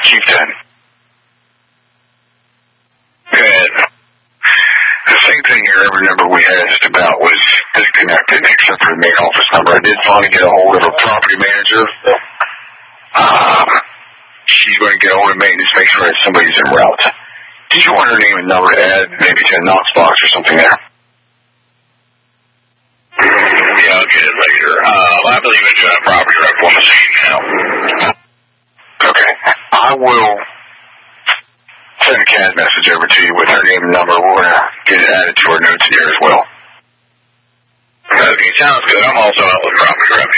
Chieftain. Good. The same thing here, every number we had just about was disconnected except for the main office number. I did finally get a hold of a property manager. She's going to get a hold of maintenance, make sure that somebody's en route. Did you want her name and number to add maybe to a Knox box or something there? Yeah, I'll get it later. I believe it's a property rep on the scene now. Okay. I will send a CAD message over to you with her name and number. We're going to get it added to our notes here as well. Okay, sounds good. I'm also out with property rep